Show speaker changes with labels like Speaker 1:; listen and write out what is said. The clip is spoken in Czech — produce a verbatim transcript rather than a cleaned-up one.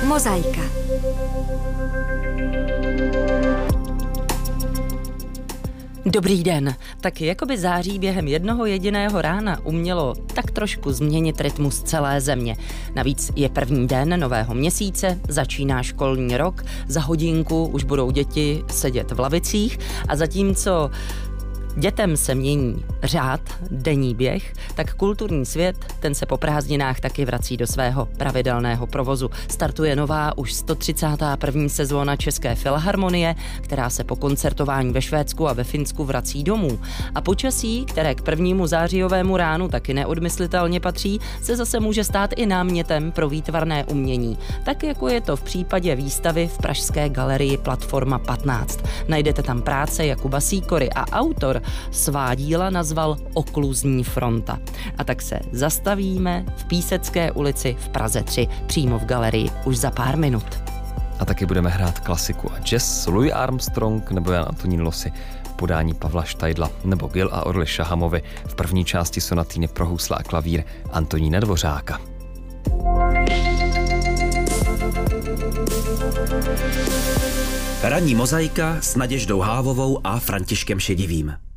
Speaker 1: Mozaika.
Speaker 2: Dobrý den. Tak jakoby září během jednoho jediného rána umělo tak trošku změnit rytmus celé země. Navíc je první den nového měsíce, začíná školní rok, za hodinku už budou děti sedět v lavicích a zatímco dětem se mění řád, denní běh, tak kulturní svět, ten se po prázdninách taky vrací do svého pravidelného provozu. Startuje nová už sto třicátá první sezóna České filharmonie, která se po koncertování ve Švédsku a ve Finsku vrací domů. A počasí, které k prvnímu zářijovému ránu taky neodmyslitelně patří, se zase může stát i námětem pro výtvarné umění. Tak jako je to v případě výstavy v pražské galerii Platforma patnáct. Najdete tam práce Jakuba Sýkory a autor svá díla nazval Okluzní fronta. A tak se zastavíme v Písecké ulici v Praze tři, přímo v galerii, už za pár minut.
Speaker 3: A taky budeme hrát klasiku a jazz, Louis Armstrong nebo Jan Antonín Losy v podání Pavla Štajdla nebo Gil a Orly Šahamovi v první části sonatýny pro housle a klavír Antonína Dvořáka.
Speaker 4: Ranní mozaika s Naděždou Hávovou a Františkem Šedivým.